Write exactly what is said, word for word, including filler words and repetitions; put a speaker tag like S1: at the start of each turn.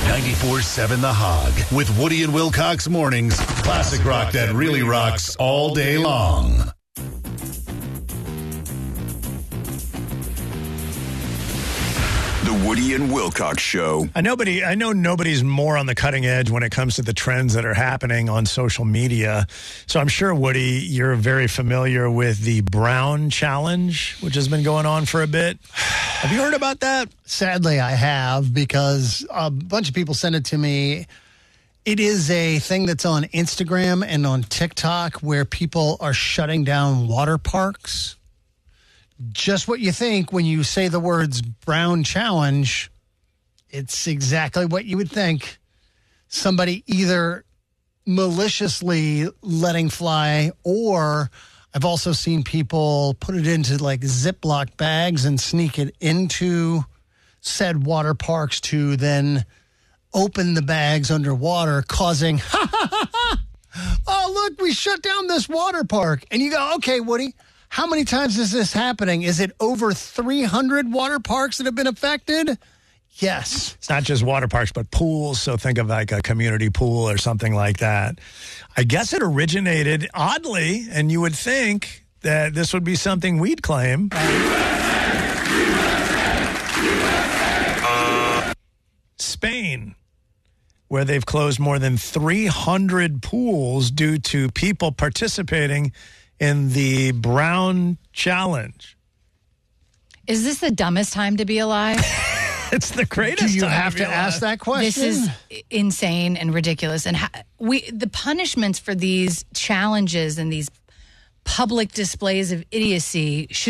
S1: ninety-four seven The Hog with Woody and Wilcox mornings. Classic rock that really rocks all day long.
S2: The Woody and Wilcox Show.
S3: I nobody, I know nobody's more on the cutting edge when it comes to the trends that are happening on social media. So I'm sure, Woody, you're very familiar with the Brown Challenge, which has been going on for a bit. Have you heard about that?
S4: Sadly, I have, because a bunch of people sent it to me. It is a thing that's on Instagram and on TikTok where people are shutting down water parks. Just what you think when you say the words Brown Challenge. It's exactly what you would think. Somebody either maliciously letting fly, or I've also seen people put it into like Ziploc bags and sneak it into said water parks to then open the bags underwater, causing, ha, ha, ha, ha. Oh, look, we shut down this water park. And you go, okay, Woody, how many times is this happening? Is it over three hundred water parks that have been affected? Yes.
S3: It's not just water parks, but pools. So think of like a community pool or something like that. I guess it originated oddly, and you would think that this would be something we'd claim. Spain, where they've closed more than three hundred pools due to people participating in the Brown Challenge.
S5: Is this the dumbest time to be alive?
S3: It's the greatest.
S4: Do you
S3: time
S4: have
S3: to,
S4: to
S3: be alive.
S4: ask that question?
S5: This is insane and ridiculous. And ha- we, the punishments for these challenges and these public displays of idiocy should